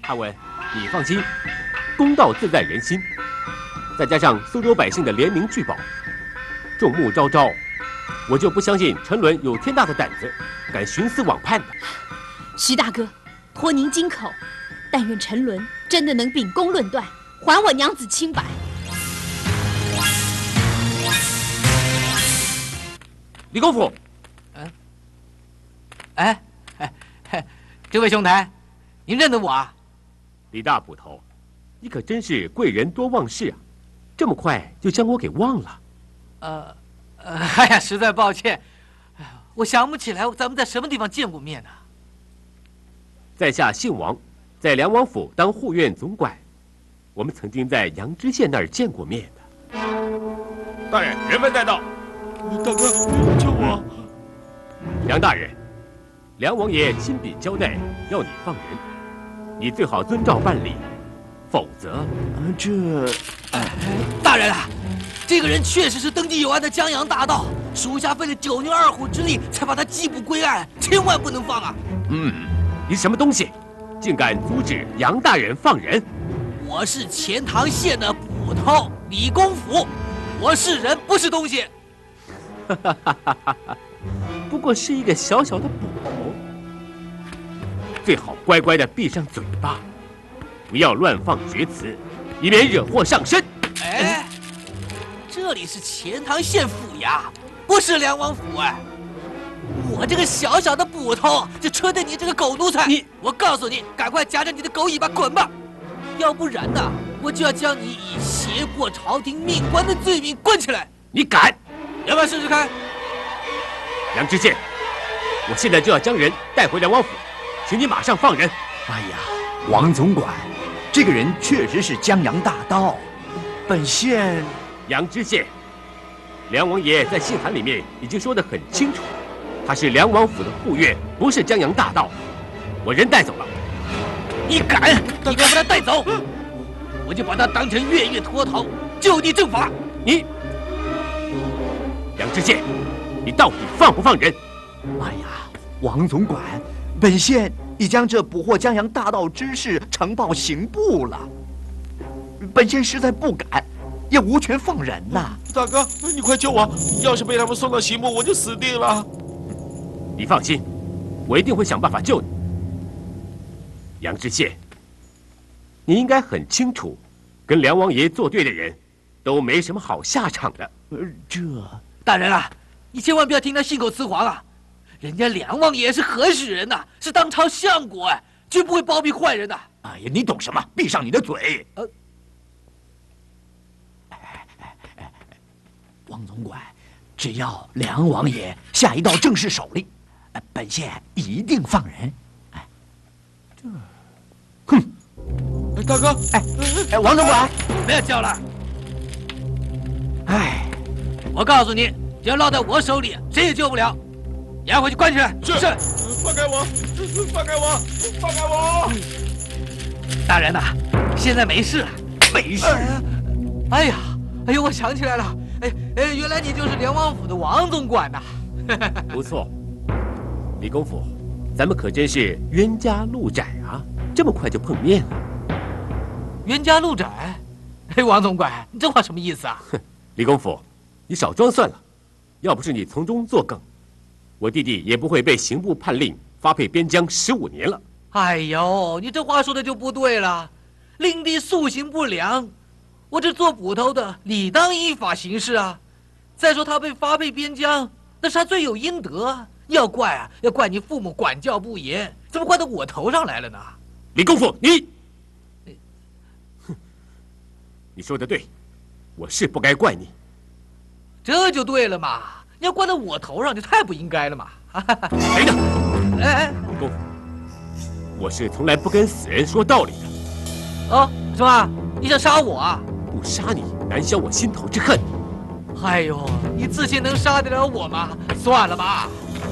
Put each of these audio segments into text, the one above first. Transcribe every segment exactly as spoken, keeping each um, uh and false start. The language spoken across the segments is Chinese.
阿文，你放心，公道自在人心。再加上苏州百姓的联名聚宝，众目昭昭，我就不相信沉沦有天大的胆子，敢徇私枉判的。 徐大哥，托您金口，但愿沉沦真的能秉公论断，还我娘子清白。 李公甫， 嗯，哎，哎，哎，这位兄台，您认得我啊？ 李大捕头，你可真是贵人多忘事啊！这么快就将我给忘了？ 呃，呃，哎呀，实在抱歉，哎呀，我想不起来咱们在什么地方见过面呢。 在下姓王，在梁王府当护院总管，我们曾经在杨知县那儿见过面的。 大人，人们带到。大哥，救我！ 梁大人，梁王爷亲笔交代，要你放人，你最好遵照办理，否则…… 这…… 哎，大人啊，这个人确实是登记有案的江洋大盗，属下费了九牛二虎之力才把他缉捕归案，千万不能放啊！ 嗯，你什么东西，竟敢阻止杨大人放人？ 我是钱塘县的捕头李公甫，我是人，不是东西。 哈哈哈哈哈！不过是一个小小的捕头，最好乖乖的闭上嘴巴，不要乱放厥词，以免惹祸上身。 哎，这里是钱塘县府衙，不是梁王府哎！我这个小小的捕头，就吹得你这个狗奴才！ 你， 我告诉你，赶快夹着你的狗尾巴滚吧，要不然呢，我就要将你以胁迫朝廷命官的罪名关起来！ 你敢？ 要不要试试看？ 杨知县，我现在就要将人带回梁王府，请你马上放人。 哎呀，王总管，这个人确实是江洋大盗，本县…… 杨知县，梁王爷在信函里面已经说得很清楚，他是梁王府的护院，不是江洋大盗。我人带走了， 你敢？你敢把他带走，我就把他当成月月脱逃，就地正法。 你。杨知县，你到底放不放人？ 哎呀，王总管，本县已将这捕获江洋大盗之事呈报刑部了，本县实在不敢，也无权放人呐。 大哥，你快救我！要是被他们送到刑部，我就死定了。 你放心，我一定会想办法救你。杨知县，你应该很清楚，跟梁王爷作对的人，都没什么好下场的。 呃，这…… 大人啊，你千万不要听他信口雌黄啊！人家梁王爷是何许人呐、啊？是当朝相国哎，绝不会包庇坏人的。 哎呀，你懂什么？闭上你的嘴！呃，哎哎哎，王总管，只要梁王爷下一道正式手令，本县一定放人。哎， 这，哼！ 大哥， 哎哎，王总管， 别叫了！ 哎。 我告诉你，只要落在我手里，谁也救不了。押回去关起来。 是。放开我！放开我！放开我！ 大人呐、啊，现在没事了。 没事。 哎呀，哎呦，我想起来了，哎哎，原来你就是梁王府的王总管呐。 不错，李公甫，咱们可真是冤家路窄啊，这么快就碰面了。 冤家路窄？哎，王总管，你这话什么意思啊？ 哼，李公甫。你少装算了，要不是你从中作梗，我弟弟也不会被刑部判令发配边疆十五年了。 哎呦，你这话说的就不对了，令弟素行不良，我这做捕头的理当依法行事啊。再说他被发配边疆，那是他罪有应得，要怪啊，要怪你父母管教不严，怎么怪到我头上来了呢？ 李公甫，你，哼，你说的对，我是不该怪你。 这就对了嘛！你要怪到我头上，就太不应该了嘛！ 谁呢？ 哎哎， 李公甫，我是从来不跟死人说道理的。 哦，什么？你想杀我啊？ 不杀你，难消我心头之恨。 哎呦，你自信能杀得了我吗？算了吧。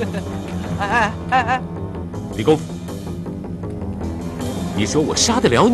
哎哎哎哎， 李公甫，你说我杀得了你？